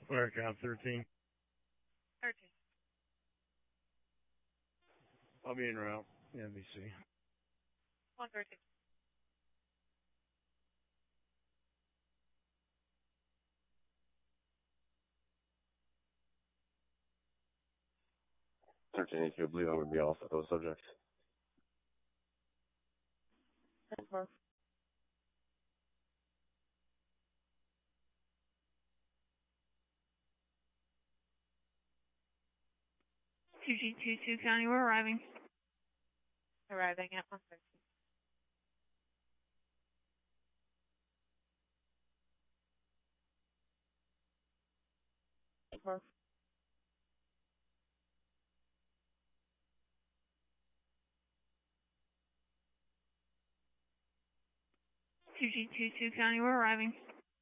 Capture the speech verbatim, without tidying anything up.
Where count thirteen. thirteen. I'll be en route. N B C. one thirteen. thirteen eighty-two, I believe I would be all set those subjects. ten four. two G two two County, we're arriving. Arriving at one thirteen. four. two G two two County, we're arriving.